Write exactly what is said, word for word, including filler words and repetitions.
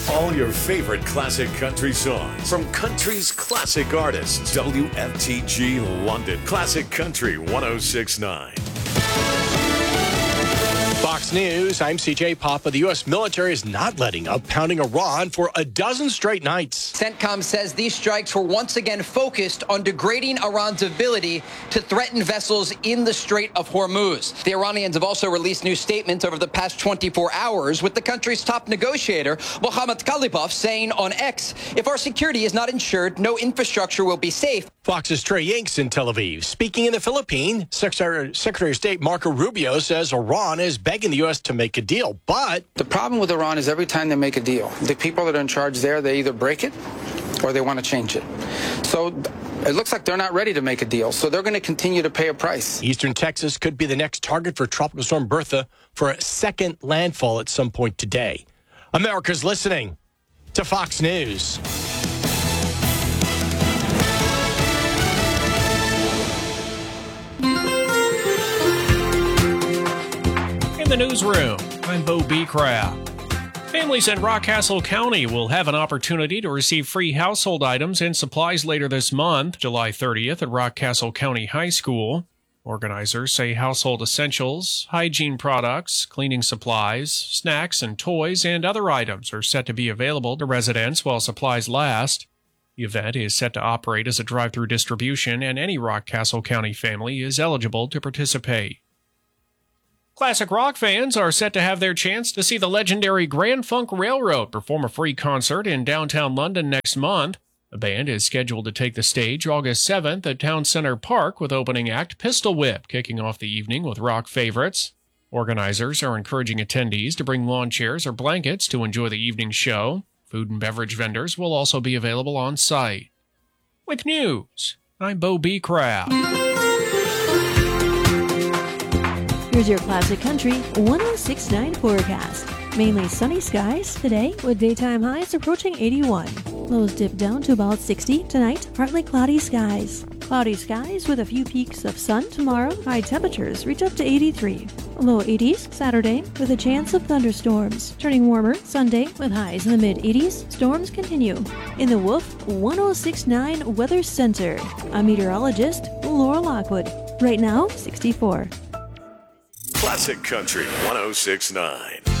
All your favorite classic country songs from country's classic artists. W F T G London. Classic Country one oh six point nine. Fox News, I'm C J Papa. The U S military is not letting up, pounding Iran for a dozen straight nights. CENTCOM says these strikes were once again focused on degrading Iran's ability to threaten vessels in the Strait of Hormuz. The Iranians have also released new statements over the past twenty-four hours, with the country's top negotiator, Mohammad Khalibaf, saying on X, if our security is not ensured, no infrastructure will be safe. Fox's Trey Yanks in Tel Aviv. Speaking in the Philippines, Secretary, Secretary of State Marco Rubio says Iran is begging the U S to make a deal, but the problem with Iran is every time they make a deal, the people that are in charge there, they either break it or they want to change it. So it looks like they're not ready to make a deal, so they're going to continue to pay a price. Eastern Texas could be the next target for Tropical Storm Bertha for a second landfall at some point today. America's listening to Fox News. In the newsroom, I'm Bo B. Crab. Families in Rockcastle County will have an opportunity to receive free household items and supplies later this month, July thirtieth, at Rockcastle County High School. Organizers say household essentials, hygiene products, cleaning supplies, snacks and toys, and other items are set to be available to residents while supplies last. The event is set to operate as a drive-through distribution, and any Rockcastle County family is eligible to participate. Classic rock fans are set to have their chance to see the legendary Grand Funk Railroad perform a free concert in downtown London next month. The band is scheduled to take the stage August seventh at Town Center Park with opening act Pistol Whip, kicking off the evening with rock favorites. Organizers are encouraging attendees to bring lawn chairs or blankets to enjoy the evening show. Food and beverage vendors will also be available on site. With news, I'm Bo B. Crab. Here's your Classic Country one oh six point nine forecast. Mainly sunny skies today with daytime highs approaching eighty-one. Lows dip down to about sixty tonight. Partly cloudy skies. Cloudy skies with a few peaks of sun tomorrow. High temperatures reach up to eighty-three. Low eighties Saturday with a chance of thunderstorms. Turning warmer Sunday with highs in the mid eighties. Storms continue. In the Wolf one oh six point nine Weather Center, I'm meteorologist Laura Lockwood. Right now, sixty-four. Classic Country one oh six point nine.